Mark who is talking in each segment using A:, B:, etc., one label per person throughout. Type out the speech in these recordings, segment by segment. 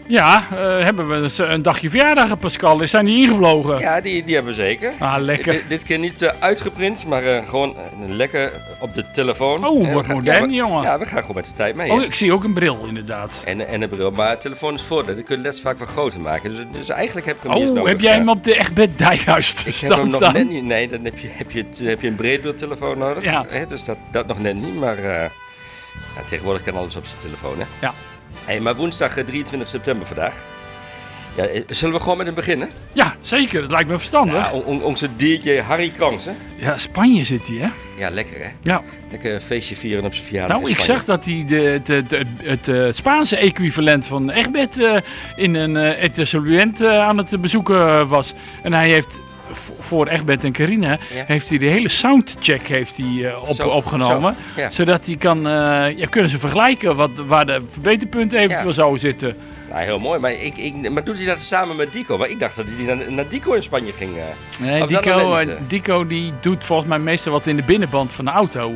A: Ja, hebben we een dagje verjaardag, Pascal. Zijn die ingevlogen?
B: Ja, die hebben we zeker.
A: Ah, lekker.
B: Dit keer niet uitgeprint, maar gewoon lekker op de telefoon.
A: Oh, wat modern, jongen.
B: Ja, we gaan gewoon met de tijd mee.
A: Oh, ik zie ook een bril, inderdaad.
B: En een bril, maar de telefoon is voordeel. Dan kun je letters vaak wat groter maken. Dus eigenlijk heb ik hem niet eens nodig.
A: Heb jij hem op de Egbert Dijkhuis
B: Ik
A: stand
B: heb hem nog
A: staan?
B: net niet. Nee, dan heb je een breedbeeldtelefoon nodig.
A: Ja.
B: Dus dat nog net niet, maar tegenwoordig kan alles op zijn telefoon. Hè?
A: Ja.
B: Hey, maar woensdag 23 september vandaag. Ja, zullen we gewoon met hem beginnen?
A: Ja, zeker. Dat lijkt me verstandig.
B: Ja, onze DJ Harry Kangs, hè?
A: Ja, Spanje zit hij, hè?
B: Ja, lekker, hè?
A: Ja.
B: Lekker een feestje vieren op zijn verjaardag.
A: Nou, ik zag dat hij het Spaanse equivalent van Egbert in een etablissement aan het bezoeken was. En hij heeft voor Egbert en Carina heeft hij de hele soundcheck opgenomen.
B: Ja.
A: Zodat hij kunnen ze vergelijken waar de verbeterpunten eventueel zouden zitten.
B: Nou, heel mooi. Maar doet hij dat samen met Dico? Maar ik dacht dat hij naar Dico in Spanje ging.
A: Nee, Dico die doet volgens mij meestal wat in de binnenband van de auto.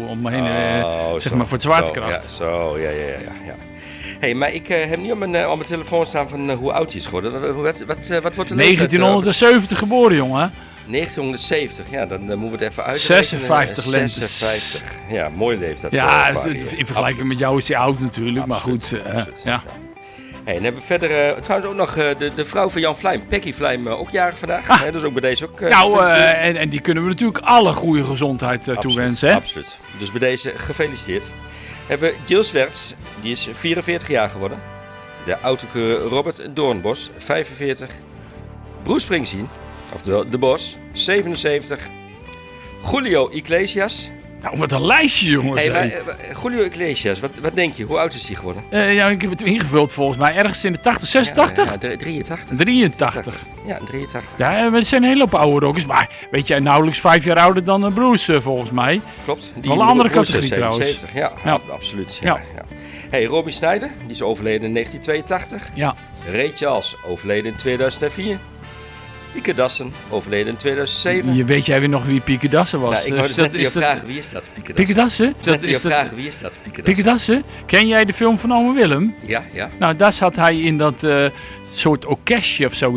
A: Zeg maar voor de zwaartekracht.
B: Ja. Hey, maar ik heb niet op mijn telefoon staan van hoe oud hij is geworden. Wat wordt de
A: 1970 geboren, jongen.
B: 1970, ja, dan moeten we het even uitrekenen.
A: 56 lentes.
B: 56, ja, mooie leeftijd.
A: Ja, in vergelijking met jou is hij oud natuurlijk, maar goed. Ja.
B: Hey, en hebben we verder trouwens ook nog de vrouw van Jan Vlijm, Peggy Vlijm, ook jarig vandaag. Dus ook bij deze ook.
A: En die kunnen we natuurlijk alle goede gezondheid toewensen. Hè?
B: Absoluut. Dus bij deze gefeliciteerd. Hebben we Jill Zwerts, die is 44 jaar geworden. De autocoureur Robert Doornbos, 45. Bruce Springsteen, oftewel De Bos, 77. Julio Iglesias.
A: Nou, wat een lijstje, jongens.
B: Hey, Julio Iglesias, wat denk je? Hoe oud is hij geworden?
A: Ik heb het ingevuld volgens mij. Ergens in de 80, 86?
B: Ja, 83.
A: 83.
B: Ja, 83.
A: Ja, we zijn een hele hoop oude rockers. Maar weet jij, nauwelijks 5 jaar ouder dan Bruce volgens mij.
B: Klopt.
A: Wel een andere categorie trouwens.
B: Ja, absoluut. Ja. Hey, Robbie Snyder, die is overleden in 1982.
A: Ja.
B: Ray Charles, overleden in 2004. Pieke Dassen, overleden in 2007.
A: Weet jij weer nog wie Pieke Dassen was?
B: Ja, ik wou net vragen, wie is dat,
A: Pieke Dassen?
B: Wie is dat,
A: Pieke Dassen? Ken jij de film van Ome Willem?
B: Ja.
A: Nou, daar zat hij in dat soort orkestje of zo.